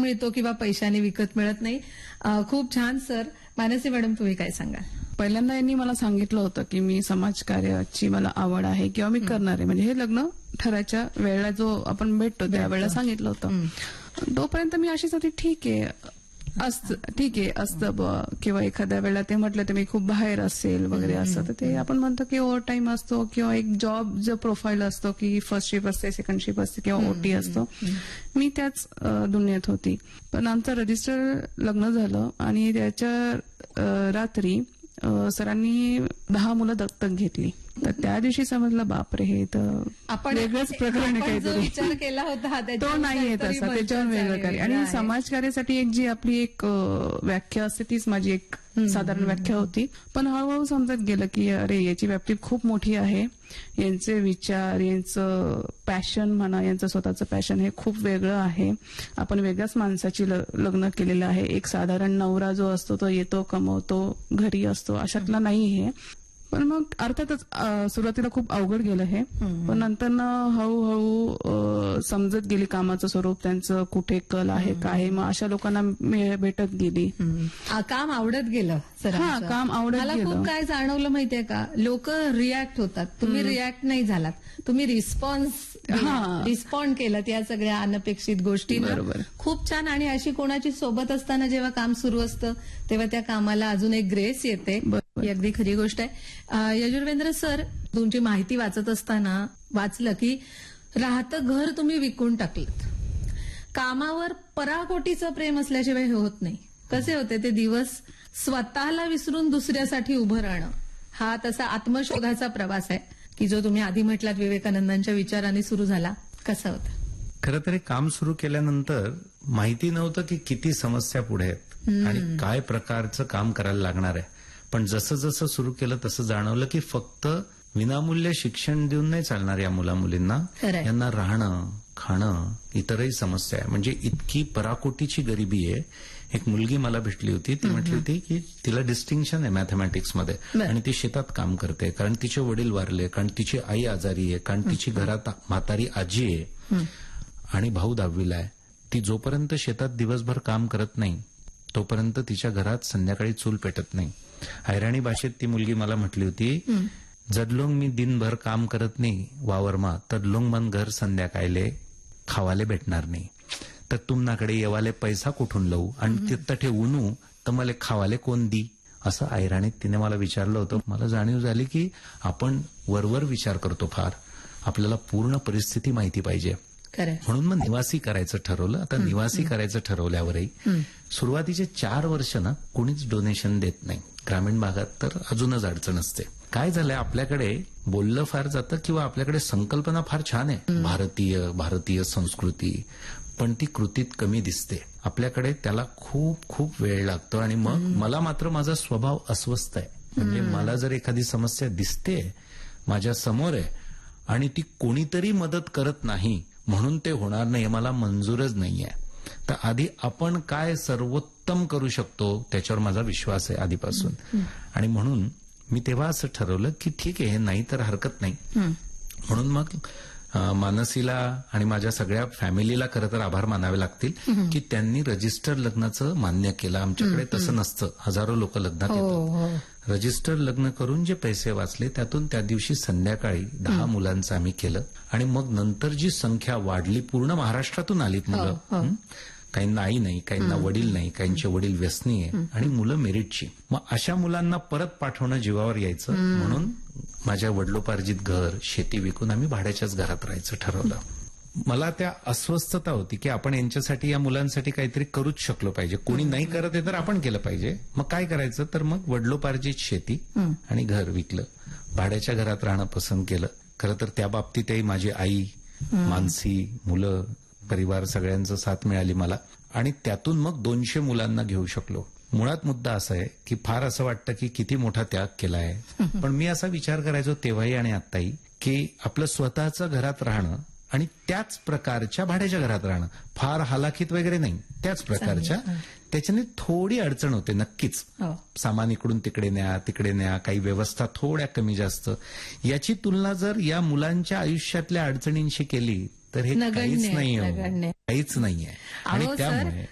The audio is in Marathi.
मिळतो किंवा पैशाने विकत मिळत नाही. खूप छान सर. मानसी मॅडम, तुम्ही काय सांगाल? पहिल्यांदा यांनी मला सांगितलं होतं की मी समाजकार्याची मला आवड आहे किंवा मी करणार आहे, म्हणजे हे लग्न ठरायच्या वेळेला जो आपण भेटतो त्यावेळेला सांगितलं होतं. तोपर्यंत मी अशीच होती, ठीक आहे असतं किंवा एखाद्या वेळेला ते म्हटलं तर मी खूप बाहेर असेल वगैरे असं, तर ते आपण म्हणतो की ओव्हर टाईम असतो किंवा एक जॉब जो प्रोफाईल असतो की फर्स्ट शिफ्ट असते, सेकंड शिफ्ट असते किंवा ओटी असतो. मी त्याच दुनियेत होती. पण आमचं रजिस्टर लग्न झालं आणि त्याच्या रात्री सरांनी 10 मुलं दत्तक घेतली. तर त्या दिवशी समजलं बापरे, हे तर आपण वेगळंच प्रकरण काहीतरी विचार केला होता तो नाहीये तसा, त्याच्यावर वेगळं कार्य. आणि समाजकार्यासाठी एक जी आपली एक व्याख्या असते तीच माझी एक साधारण व्याख्या होती. पण हळूहळू समजत गेलं की अरे याची व्याप्ती खूप मोठी आहे, यांचे विचार, यांचं पॅशन म्हणा, यांचं स्वतःचं पॅशन हे खूप वेगळं आहे. आपण वेगळ्याच माणसाची लग्न केलेलं आहे. एक साधारण नवरा जो असतो तो येतो, कमवतो, घरी असतो, अशातला नाही हे. पण मग अर्थातच सुरुवातीला खूप अवघड गेलं हे, पण नंतर हळूहळू समजत गेली कामाचं स्वरूप, त्यांचं कुठे कल आहे काय, मग अशा लोकांना भेटत गेली. काम आवडत गेलं सर. काम आवडत गेलं. मला खूप काय जाणवलं माहितीये का, लोक रिॲक्ट होतात, तुम्ही रिॲक्ट नाही झालात, तुम्ही रिस्पॉन्ड केलं या सगळ्या अनपेक्षित गोष्टी. बरोबर, खूप छान. आणि अशी कोणाची सोबत असताना जेव्हा काम सुरू असतं तेव्हा त्या कामाला अजून एक ग्रेस येते. ही अगदी खरी गोष्ट आहे. यजुर्वेंद्र सर, तुमची माहिती वाचत असताना वाचलं की राहतं घर तुम्ही विकून टाकलं. कामावर पराकोटीचं प्रेम असल्याशिवाय हे होत नाही. कसे होते ते दिवस? स्वतःला विसरून दुसऱ्यासाठी उभं राहणं, हा तसा आत्मशोधाचा प्रवास आहे की जो तुम्ही आधी म्हटलात विवेकानंदांच्या विचाराने सुरू झाला. कसं होतं? खरं तर काम सुरू केल्यानंतर माहिती नव्हतं की किती समस्या पुढे आहेत आणि काय प्रकारचं काम करायला लागणार आहे. पण जसं जसं सुरू केलं तसं जाणवलं की फक्त विनामूल्य शिक्षण देऊन नाही चालणार. या मुला-मुलींना यांना राहणं, खाणं, इतरही समस्या आहे. म्हणजे इतकी पराकोटीची गरिबी आहे. एक मुलगी मला भेटली होती, ती म्हटली होती की तिला डिस्टिंक्शन आहे मॅथमॅटिक्समध्ये आणि ती शेतात काम करते कारण तिचे वडील वारले, कारण तिची आई आजारी आहे, कारण तिची घरात म्हातारी आजी आहे आणि भाऊ 10वीला आहे. ती जोपर्यंत शेतात दिवसभर काम करत नाही तोपर्यंत तिच्या घरात संध्याकाळी चूल पेटत नाही. हैराणी भाषेत ती मुलगी मला म्हटली होती, जडलोंग मी दिनभर काम करत नाही वावरमा, तडलोंग मन घर संध्याकाळले खावाले भेटणार नाही. तर तुमनाकडे येवाले पैसा कुठून लावू आणि तिथं ठेवूनू तर मला खावाले कोण दी, असं ऐराणीत तिने मला विचारलं होतं. मला जाणीव झाली की आपण वरवर विचार करतो फार, आपल्याला पूर्ण परिस्थिती माहिती पाहिजे. म्हणून मग निवासी करायचं ठरवलं. आता निवासी करायचं ठरवल्यावरही सुरुवातीचे 4 वर्ष ना कोणीच डोनेशन देत नाही. ग्रामीण भागात तर अजूनच अडचण असते. काय झालंय, आपल्याकडे बोललं फार जातं किंवा आपल्याकडे संकल्पना फार छान आहे, भारतीय संस्कृती, पण ती कृतीत कमी दिसते. आपल्याकडे त्याला खूप खूप वेळ लागतो. आणि मग मला मात्र माझा स्वभाव अस्वस्थ आहे. म्हणजे मला जर एखादी समस्या दिसते, माझ्या समोर आहे आणि ती कोणीतरी मदत करत नाही म्हणून ते होणार नाही, मला मंजूरच नाहीये. तर आधी आपण काय सर्वोत्तम करू शकतो त्याच्यावर माझा विश्वास आहे आधीपासून. आणि म्हणून मी तेव्हा असं ठरवलं की ठीक आहे, हे नाही तर हरकत नाही. म्हणून मग मानसीला आणि माझ्या सगळ्या फॅमिलीला खरं तर आभार मानावे लागतील की त्यांनी रजिस्टर लग्नाचं मान्य केलं. आमच्याकडे तसं नसतं, हजारो लोक लग्नात येतात. रजिस्टर लग्न करून जे पैसे वाचले त्यातून त्या दिवशी संध्याकाळी 10 मुलांचं आम्ही केलं. आणि मग नंतर जी संख्या वाढली, पूर्ण महाराष्ट्रातून आलीत मुलं. काहींना आई नाही, काहींना वडील नाही, काहींचे वडील व्यसनी आहे आणि मुलं मेरिटची. मग अशा मुलांना परत पाठवणं जीवावर यायचं म्हणून माझ्या वडिलोपार्जित घर, शेती विकून आम्ही भाड्याच्याच घरात राहायचं ठरवलं. मला त्या अस्वस्थता होती की आपण यांच्यासाठी, या मुलांसाठी काहीतरी करूच शकलो पाहिजे. कोणी नाही करत आहे तर आपण केलं पाहिजे. मग काय करायचं, तर मग वडिलोपार्जित शेती आणि घर विकलं, भाड्याच्या घरात राहणं पसंत केलं. खरं तर त्या बाबतीतही माझी आई, मानसी, मुलं, परिवार सगळ्यांचं साथ मिळाली मला. आणि त्यातून मग 200 मुलांना घेऊ शकलो. मुळात मुद्दा असा आहे की फार असं वाटतं की किती मोठा त्याग केला आहे. पण मी असा विचार करायचो तेव्हाही आणि आत्ताही की आपलं स्वतःचं घरात राहणं आणि त्याच प्रकारच्या भाड्याच्या घरात राहणं, फार हालाखीत वगैरे नाही, त्याच प्रकारच्या, त्याच्याने थोडी अडचण होते नक्कीच. सामान इकडून तिकडे न्या, काही व्यवस्था थोड्या कमी जास्त. याची तुलना जर या मुलांच्या आयुष्यातल्या अडचणींशी केली तर हे काहीच नाही, काहीच नाहीये. आणि त्यामुळे